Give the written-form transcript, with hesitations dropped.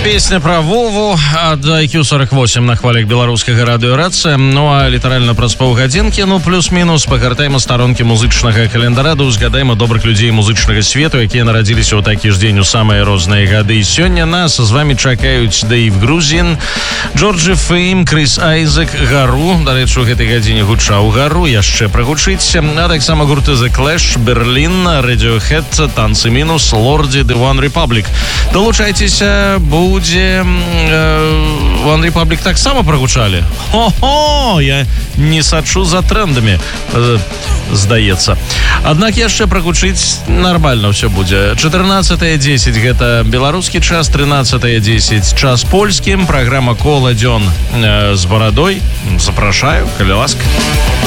Песня про Вову ад IQ48 на хвалях беларускага радыёрацыя. Ну а літаральна праз паўгадзінкі, плюс-мінус, пагартаем старонкі музычнага календара, да узгадаем добрых людзей музычнага свету, якія нарадзіліся ў такі ж дзень у самыя розныя гады. І сёння нас з вамі чакаюць Дэйв Грузін, Джорджи Фейм, Крис Айзек, Гару. Дарэчы, у гэтай гадзіне гучаў Гару, яшчэ прагучыць. А таксама гурты The Clash, Берлін, Radiohead, Танцы Мінус, Лорди, The One Republic. Долучайцеся, будзе One Republic таксама прагучалі. Хо-хо, я не сачу за трендамі, здаецца. Аднак яшчэ прагучыць нармальна ўсё будзе. 14:10 гэта беларускі час, 13:10 час польскім. Праграма «Кола дзён з барадой». Запрашаю, калі ласка.